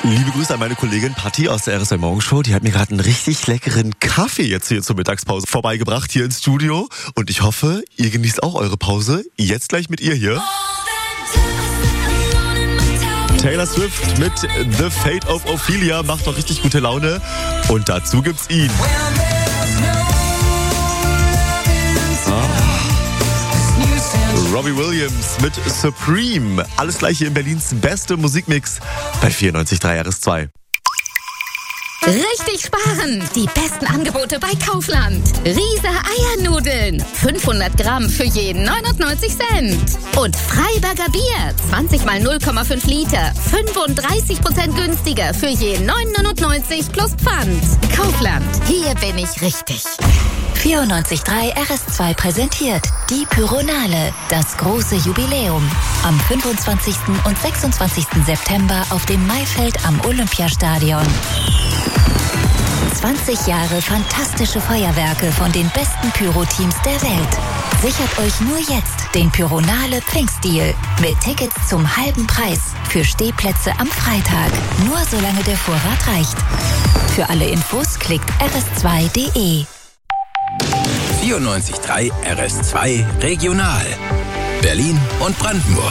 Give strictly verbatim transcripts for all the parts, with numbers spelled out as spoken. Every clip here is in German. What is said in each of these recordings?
Liebe Grüße an meine Kollegin Patti aus der R S zwei Morgenshow. Die hat mir gerade einen richtig leckeren Kaffee jetzt hier zur Mittagspause vorbeigebracht hier ins Studio. Und ich hoffe, ihr genießt auch eure Pause. Jetzt gleich mit ihr hier. Taylor Swift mit The Fate of Ophelia macht doch richtig gute Laune. Und dazu gibt's ihn. Robbie Williams mit Supreme. Alles gleich hier in Berlins beste Musikmix bei vierundneunzig Komma drei R S zwei. Richtig sparen! Die besten Angebote bei Kaufland. Riese Eiernudeln. fünfhundert Gramm für jeden neunundneunzig Cent. Und Freiberger Bier. zwanzig mal null Komma fünf Liter. fünfunddreißig Prozent günstiger für jeden neun neunundneunzig plus Pfand. Kaufland. Hier bin ich richtig. vierundneunzig Komma drei R S zwei präsentiert die Pyronale, das große Jubiläum. Am fünfundzwanzigsten und sechsundzwanzigsten September auf dem Maifeld am Olympiastadion. zwanzig Jahre fantastische Feuerwerke von den besten Pyro-Teams der Welt. Sichert euch nur jetzt den Pyronale Pfingstdeal mit Tickets zum halben Preis für Stehplätze am Freitag. Nur solange der Vorrat reicht. Für alle Infos klickt r s zwei punkt d e. vierundneunzig Komma drei R S zwei Regional. Berlin und Brandenburg.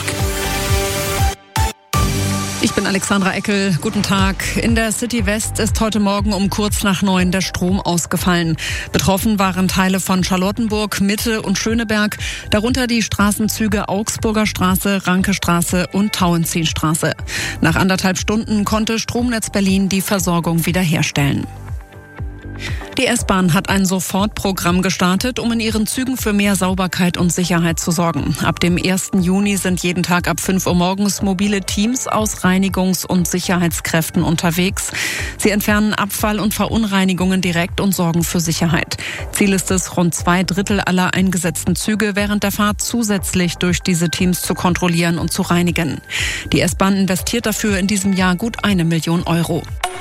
Ich bin Alexandra Eckel. Guten Tag. In der City West ist heute Morgen um kurz nach neun der Strom ausgefallen. Betroffen waren Teile von Charlottenburg, Mitte und Schöneberg, darunter die Straßenzüge Augsburger Straße, Rankestraße und Tauentzienstraße. Nach anderthalb Stunden konnte Stromnetz Berlin die Versorgung wiederherstellen. Die S-Bahn hat ein Sofortprogramm gestartet, um in ihren Zügen für mehr Sauberkeit und Sicherheit zu sorgen. Ab dem ersten Juni sind jeden Tag ab fünf Uhr morgens mobile Teams aus Reinigungs- und Sicherheitskräften unterwegs. Sie entfernen Abfall und Verunreinigungen direkt und sorgen für Sicherheit. Ziel ist es, rund zwei Drittel aller eingesetzten Züge während der Fahrt zusätzlich durch diese Teams zu kontrollieren und zu reinigen. Die S-Bahn investiert dafür in diesem Jahr gut eine Million Euro.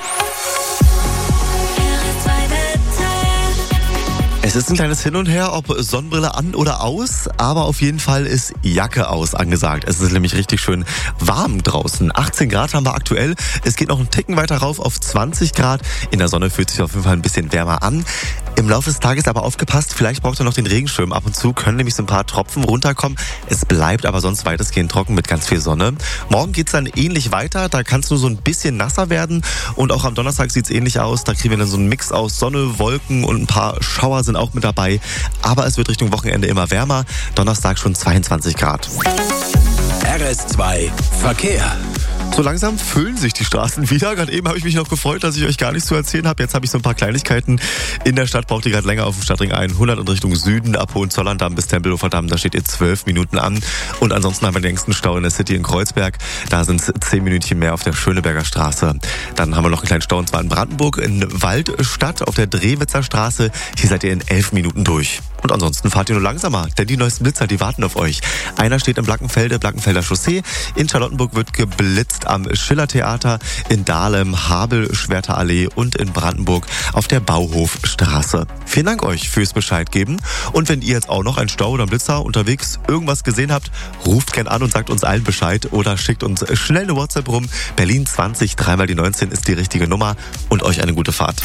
Es ist ein kleines Hin und Her, ob Sonnenbrille an oder aus, aber auf jeden Fall ist Jacke aus angesagt. Es ist nämlich richtig schön warm draußen. achtzehn Grad haben wir aktuell. Es geht noch einen Ticken weiter rauf auf zwanzig Grad. In der Sonne fühlt sich auf jeden Fall ein bisschen wärmer an. Im Laufe des Tages aber aufgepasst, vielleicht braucht ihr noch den Regenschirm. Ab und zu können nämlich so ein paar Tropfen runterkommen. Es bleibt aber sonst weitestgehend trocken mit ganz viel Sonne. Morgen geht's dann ähnlich weiter. Da kann es nur so ein bisschen nasser werden. Und auch am Donnerstag sieht's ähnlich aus. Da kriegen wir dann so einen Mix aus Sonne, Wolken und ein paar Schauer sind auch mit dabei. Aber es wird Richtung Wochenende immer wärmer. Donnerstag schon zweiundzwanzig Grad. R S zwei Verkehr. So langsam füllen sich die Straßen wieder. Gerade eben habe ich mich noch gefreut, dass ich euch gar nichts zu erzählen habe. Jetzt habe ich so ein paar Kleinigkeiten. In der Stadt braucht ihr gerade länger auf dem Stadtring hundert und Richtung Süden ab Hohenzollern-Damm bis Tempelhofer Damm. Da steht ihr zwölf Minuten an. Und ansonsten haben wir den längsten Stau in der City in Kreuzberg. Da sind es zehn Minütchen mehr auf der Schöneberger Straße. Dann haben wir noch einen kleinen Stau und zwar in Brandenburg in Waldstadt auf der Drehwitzer Straße. Hier seid ihr in elf Minuten durch. Und ansonsten fahrt ihr nur langsamer, denn die neuesten Blitzer, die warten auf euch. Einer steht in Blankenfelde, Blankenfelder Chaussee. In Charlottenburg wird geblitzt am Schillertheater, in Dahlem, Habel-Schwerter-Allee und in Brandenburg auf der Bauhofstraße. Vielen Dank euch fürs Bescheid geben. Und wenn ihr jetzt auch noch einen Stau oder einen Blitzer unterwegs irgendwas gesehen habt, ruft gern an und sagt uns allen Bescheid oder schickt uns schnell eine WhatsApp rum. Berlin zwanzig, dreimal die neunzehn ist die richtige Nummer und euch eine gute Fahrt.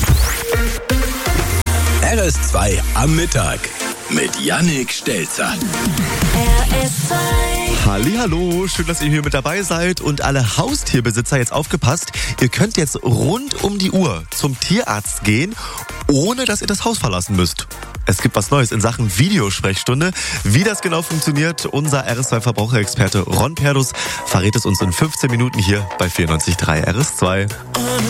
R S zwei am Mittag mit Yannick Stelzer. R S zwei. Hallihallo, schön, dass ihr hier mit dabei seid und alle Haustierbesitzer jetzt aufgepasst. Ihr könnt jetzt rund um die Uhr zum Tierarzt gehen, ohne dass ihr das Haus verlassen müsst. Es gibt was Neues in Sachen Videosprechstunde. Wie das genau funktioniert, unser R S zwei Verbraucherexperte Ron Perdus verrät es uns in fünfzehn Minuten hier bei vierundneunzig Komma drei R S zwei.